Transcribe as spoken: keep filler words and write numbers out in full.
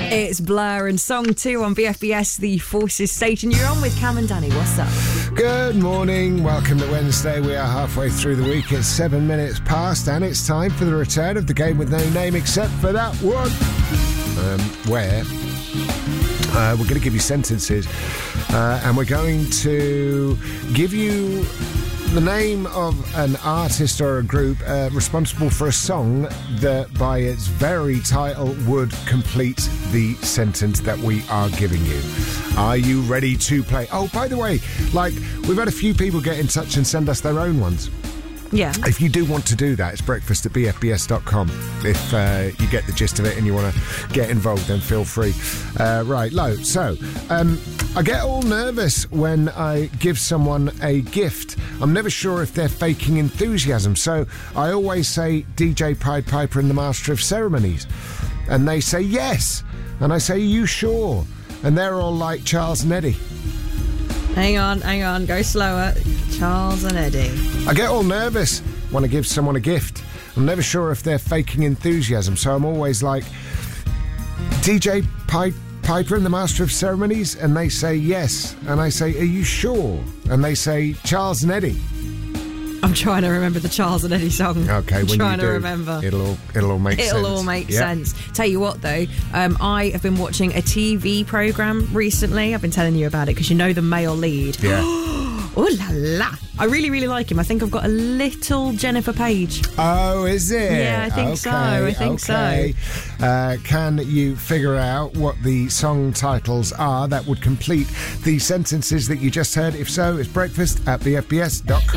It's Blur and Song two on B F B S, the Forces station. You're on with Cam and Danny. What's up? Good morning. Welcome to Wednesday. We are halfway through the week. It's seven minutes past, and it's time for the return of the game with no name except for that one, um, where uh, we're going to give you sentences, uh, and we're going to give you the name of an artist or a group uh, responsible for a song that, by its very title, would complete the sentence that we are giving you. Are you ready to play? Oh, by the way, like, we've had a few people get in touch and send us their own ones. Yeah. If you do want to do that, it's breakfast at b f b s dot com. If uh, you get the gist of it and you want to get involved, then feel free. Uh, right, Lo, so um, I get all nervous when I give someone a gift. I'm never sure if they're faking enthusiasm, so I always say D J Pied Piper and the Master of Ceremonies. And they say yes. And I say, are you sure? And they're all like Charles and Eddie. Hang on, hang on, go slower. Charles and Eddie. I get all nervous when I give someone a gift. I'm never sure if they're faking enthusiasm, so I'm always like, D J Pied Piper and the Master of Ceremonies? And they say yes. And I say, are you sure? And they say, Charles and Eddie. I'm trying to remember the Charles and Eddie song. Okay, I'm when trying you do, to remember. It'll all, it'll all make it'll sense. It'll all make yep. sense. Tell you what, though, um, I have been watching a T V programme recently. I've been telling you about it because you know the male lead. Yeah. Oh la la! I really, really like him. I think I've got a little Jennifer Page. Oh, is it? Yeah, I think okay, so. I think okay. so. Uh, can you figure out what the song titles are that would complete the sentences that you just heard? If so, it's breakfast at b f b s dot com.